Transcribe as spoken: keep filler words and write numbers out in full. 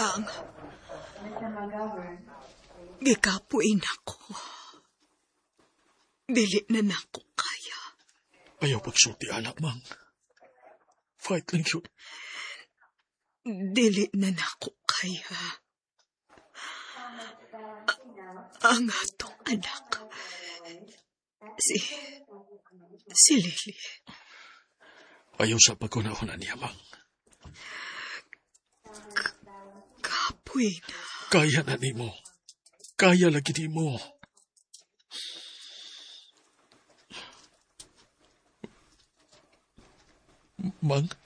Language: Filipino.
Ang gikapuin ako. Dili na nako kaya. Ayaw pagsulti, anak, mang. Fight lang yun. Dili na nako kaya. Ang atong anak. Si... Si Lily. Ayaw sa pagkunahon niya, mang. Kapoy na. Kaya na ni mo. Kaya lagi ni mo. Mang?